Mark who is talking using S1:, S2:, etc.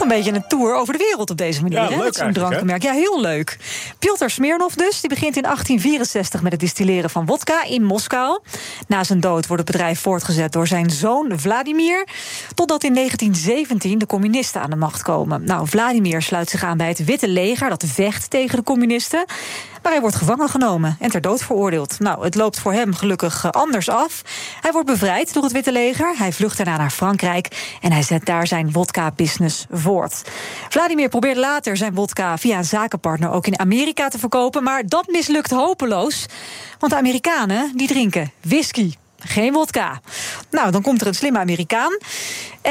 S1: een beetje een tour over de wereld op deze manier.
S2: Ja,
S1: hè?
S2: leuk
S1: Met zo'n drankenmerk. Ja, heel leuk. Piotr Smirnov dus, die begint in 1864 met het distilleren van wodka in Moskou. Na zijn dood wordt het bedrijf voortgezet door zijn zoon Vladimir, totdat in 1917 de communisten aan de macht komen. Nou, Vladimir sluit zich aan bij het Witte Leger, dat vecht tegen de communisten. Maar hij wordt gevangen genomen en ter dood veroordeeld. Nou, het loopt voor hem gelukkig anders af. Hij wordt bevrijd door het Witte Leger. Hij vlucht daarna naar Frankrijk en hij zet daar zijn wodka-business voort. Vladimir probeert later zijn wodka via een zakenpartner ook in Amerika te verkopen, maar dat mislukt hopeloos. Want de Amerikanen, die drinken whisky, geen wodka. Nou, dan komt er een slimme Amerikaan